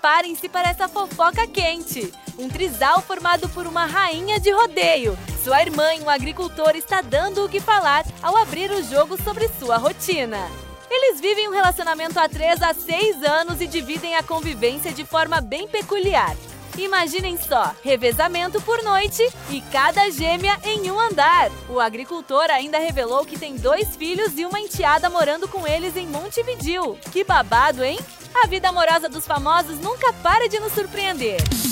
Preparem-se para essa fofoca quente. Um trisal formado por uma rainha de rodeio. Sua irmã e um agricultor está dando o que falar ao abrir o jogo sobre sua rotina. Eles vivem um relacionamento há 3 a 6 anos e dividem a convivência de forma bem peculiar. Imaginem só, revezamento por noite e cada gêmea em um andar. O agricultor ainda revelou que tem 2 filhos e uma enteada morando com eles em Montevidéu. Que babado, hein? A vida amorosa dos famosos nunca para de nos surpreender.